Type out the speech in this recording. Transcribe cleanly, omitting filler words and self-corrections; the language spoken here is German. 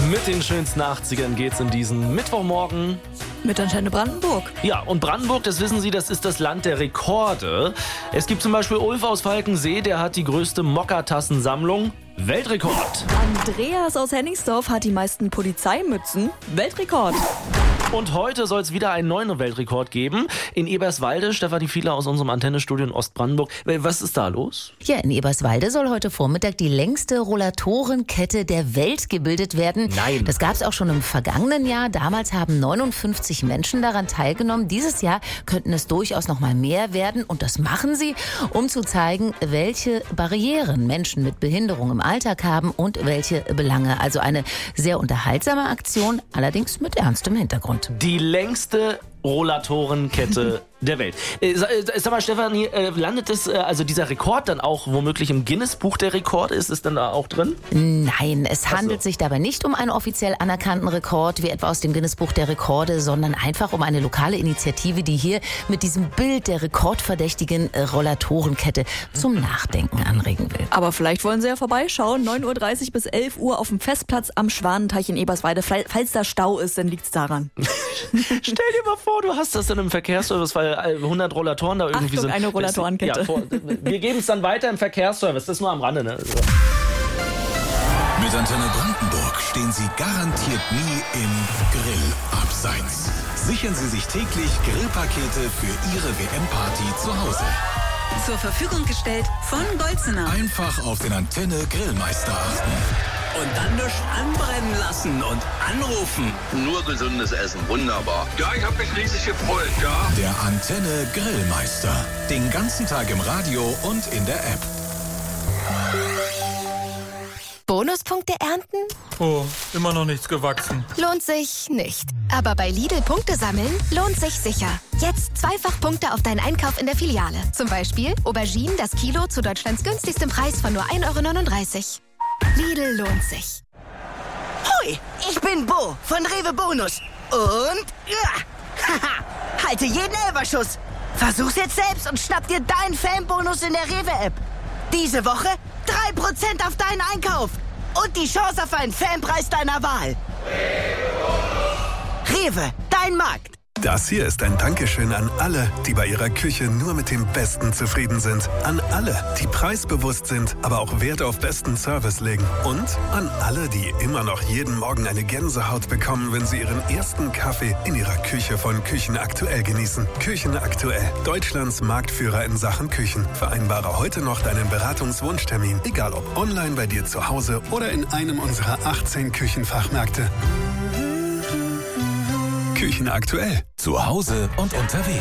Mit den schönsten 80ern geht's in diesen Mittwochmorgen. Mit Antenne Brandenburg. Ja, und Brandenburg, das wissen Sie, das ist das Land der Rekorde. Es gibt zum Beispiel Ulf aus Falkensee, der hat die größte Mokkatassensammlung. Weltrekord. Andreas aus Hennigsdorf hat die meisten Polizeimützen. Weltrekord. Und heute soll es wieder einen neuen Weltrekord geben. In Eberswalde, Stefanie Fiedler aus unserem Antennestudio in Ostbrandenburg. Was ist da los? Ja, in Eberswalde soll heute Vormittag die längste Rollatorenkette der Welt gebildet werden. Nein. Das gab es auch schon im vergangenen Jahr. Damals haben 59 Menschen daran teilgenommen. Dieses Jahr könnten es durchaus noch mal mehr werden. Und das machen sie, um zu zeigen, welche Barrieren Menschen mit Behinderung im Alltag haben und welche Belange. Also eine sehr unterhaltsame Aktion, allerdings mit ernstem Hintergrund. Die längste Rollatorenkette der Welt. Sag mal, Stefanie, landet das, also dieser Rekord dann auch womöglich im Guinness-Buch der Rekorde? Ist es dann da auch drin? Nein, es handelt sich dabei nicht um einen offiziell anerkannten Rekord, wie etwa aus dem Guinness-Buch der Rekorde, sondern einfach um eine lokale Initiative, die hier mit diesem Bild der rekordverdächtigen Rollatorenkette zum Nachdenken anregen will. Aber vielleicht wollen Sie ja vorbeischauen. 9:30 Uhr bis 11 Uhr auf dem Festplatz am Schwanenteich in Eberswalde. Falls da Stau ist, dann liegt's daran. Stell dir mal vor, du hast das dann im Verkehrsservice, weil 100 Rollatoren da irgendwie Achtung, sind. eine Rollatorenkette. Ja, wir geben es dann weiter im Verkehrsservice, das ist nur am Rande. Ne? So. Mit Antenne Brandenburg stehen Sie garantiert nie im Grillabseits. Sichern Sie sich täglich Grillpakete für Ihre WM-Party zu Hause. Zur Verfügung gestellt von Golzener. Einfach auf den Antenne Grillmeister achten. Und dann nicht anbrennen lassen und anrufen. Nur gesundes Essen, wunderbar. Ja, ich habe mich riesig gefreut, ja. Der Antenne Grillmeister. Den ganzen Tag im Radio und in der App. Bonuspunkte ernten? Oh, immer noch nichts gewachsen. Lohnt sich nicht. Aber bei Lidl Punkte sammeln lohnt sich sicher. Jetzt zweifach Punkte auf deinen Einkauf in der Filiale. Zum Beispiel Auberginen das Kilo zu Deutschlands günstigstem Preis von nur 1,39 €. Lidl lohnt sich. Hui, ich bin Bo von Rewe Bonus. Und halte jeden Elferschuss. Versuch's jetzt selbst und schnapp dir deinen Fanbonus in der Rewe-App. Diese Woche 3% auf deinen Einkauf. Und die Chance auf einen Fanpreis deiner Wahl. Rewe, dein Markt. Das hier ist ein Dankeschön an alle, die bei ihrer Küche nur mit dem Besten zufrieden sind. An alle, die preisbewusst sind, aber auch Wert auf besten Service legen. Und an alle, die immer noch jeden Morgen eine Gänsehaut bekommen, wenn sie ihren ersten Kaffee in ihrer Küche von Küchen Aktuell genießen. Küchen Aktuell, Deutschlands Marktführer in Sachen Küchen. Vereinbare heute noch deinen Beratungswunschtermin, egal ob online bei dir zu Hause oder in einem unserer 18 Küchenfachmärkte. Küchen Aktuell. Zu Hause und unterwegs.